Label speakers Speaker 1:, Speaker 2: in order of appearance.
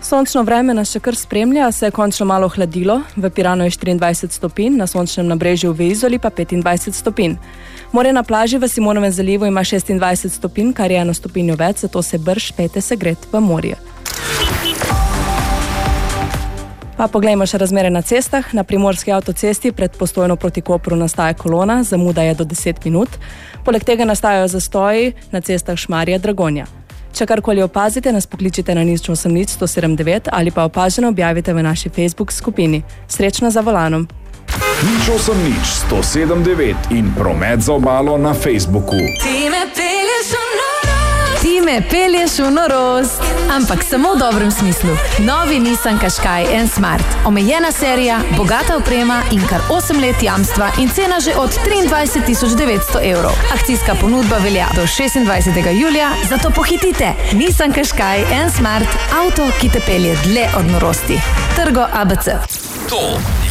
Speaker 1: Sončno vreme nas še kar spremlja, se je končno malo hladilo. V Piranu je 24 stopinj, na sončnem nabrežju v Izoli pa 25 stopinj. Morje na plaži v Simonovem zalivu ima 26 stopinj, kar je 1 stopinjo več, zato se brž pejte se gret v morje. Pa poglejmo še razmere na cestah. Na primorski avtocesti pred Postojno proti Kopru nastaja kolona, zamuda je do 10 minut. Poleg tega nastajajo zastoji na cestah Šmarje-Dragonja. Če karkoli opazite, nas pokličite na 0800 179 ali pa opaženo objavite v naši Facebook skupini. Srečno za volanom.
Speaker 2: 0800 179 in promet za obalo na Facebooku.
Speaker 3: Ti me pelješ v norost, ampak samo v dobrem smislu. Novi Nissan Qashqai N Smart. Omejena serija, bogata oprema in kar 8 let jamstva in cena že od 23 900 evrov. Akcijska ponudba velja do 26. julija, zato pohitite. Nissan Qashqai N Smart, avto, ki te pelje dlje od norosti. Trgo ABC.
Speaker 4: To